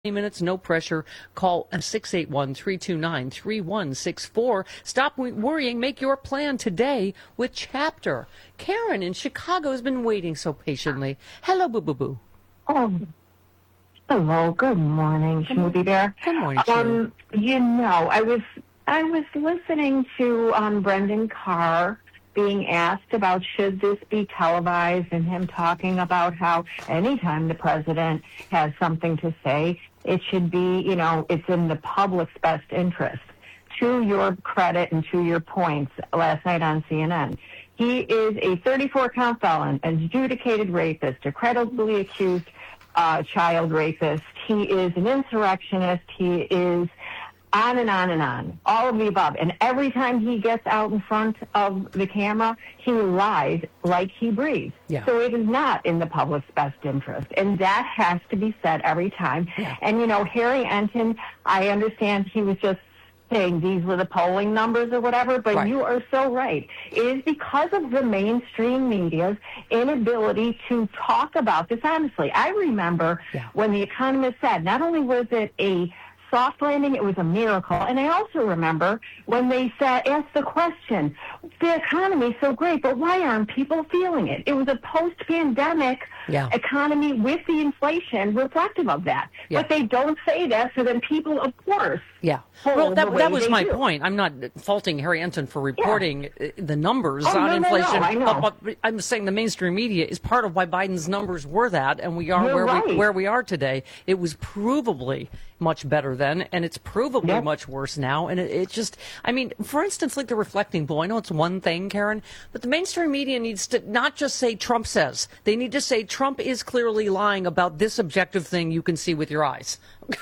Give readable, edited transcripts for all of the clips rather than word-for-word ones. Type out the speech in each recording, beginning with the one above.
minutes, no pressure. Call 681-329-3164. Stop worrying. Make your plan today with Chapter. Karen in Chicago has been waiting so patiently. Hello, boo-boo-boo. Oh, hello. Good morning, Smoothie Bear. Good morning, Smoothie. I was listening to Brendan Carr being asked about should this be televised, and him talking about how anytime the president has something to say, it should be, it's in the public's best interest. To your credit and to your points last night on CNN, he is a 34-count felon, an adjudicated rapist, a credibly accused child rapist. He is an insurrectionist. He is on and on and on, all of the above. And every time he gets out in front of the camera, he lies like he breathes. Yeah. So it is not in the public's best interest. And that has to be said every time. Yeah. And, Harry Enton, I understand he was just saying these were the polling numbers or whatever, but right. You are so right. It is because of the mainstream media's inability to talk about this honestly. I remember when The Economist said not only was it a soft landing, it was a miracle. And I also remember when they asked the question, the economy's so great, but why aren't people feeling it? It was a post-pandemic economy with the inflation reflective of that. Yeah. But they don't say that, so then people, of course, well, that was my point. I'm not faulting Harry Enton for reporting the numbers on inflation. No, I know. But I'm saying the mainstream media is part of why Biden's numbers were that, and we are where we are today. It was provably much better then, and it's provably much worse now. And it just, for instance, like the reflecting poll, I know it's one thing, Karen, but the mainstream media needs to not just say Trump says. They need to say Trump is clearly lying about this objective thing you can see with your eyes.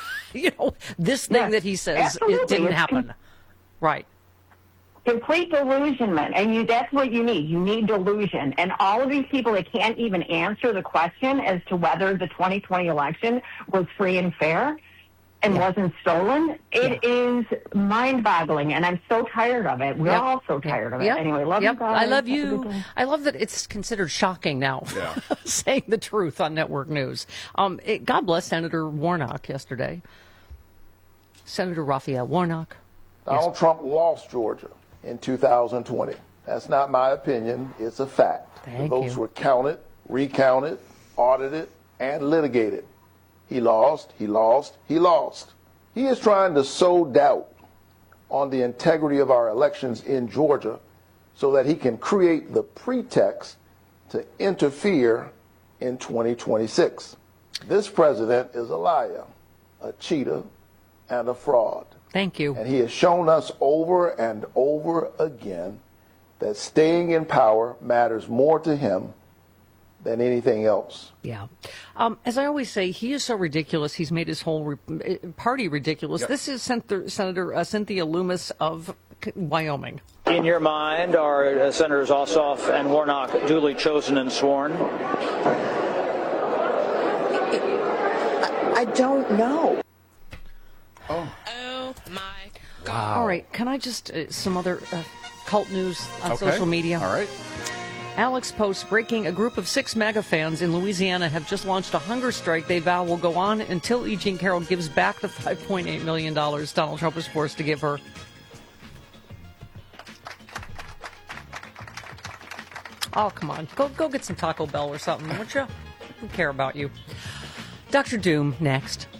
This thing that he says, it didn't happen. Right. Complete delusionment, and that's what you need. You need delusion. And all of these people that can't even answer the question as to whether the 2020 election was free and fair and wasn't stolen, it is mind-boggling, and I'm so tired of it. We're all so tired of it. Anyway, love you guys. I love you. I love that it's considered shocking now, saying the truth on network news. God bless Senator Warnock yesterday. Senator Raphael Warnock. Donald Trump lost Georgia in 2020. That's not my opinion. It's a fact. The votes were counted, recounted, audited, and litigated. He lost, he lost, he lost. He is trying to sow doubt on the integrity of our elections in Georgia so that he can create the pretext to interfere in 2026. This president is a liar, a cheater, and a fraud. Thank you. And he has shown us over and over again that staying in power matters more to him than anything else. Yeah. As I always say, he is so ridiculous. He's made his whole party ridiculous. This is Senator Cynthia Lummis of Wyoming. In your mind, are Senators Ossoff and Warnock duly chosen and sworn? I don't know. Oh my God. All right. Can I just, some other cult news on social media? All right. Alex posts breaking: a group of 6 MAGA fans in Louisiana have just launched a hunger strike they vow will go on until E. Jean Carroll gives back the $5.8 million Donald Trump was forced to give her. Oh, come on. Go get some Taco Bell or something, won't you? I don't care about you. Dr. Doom, next.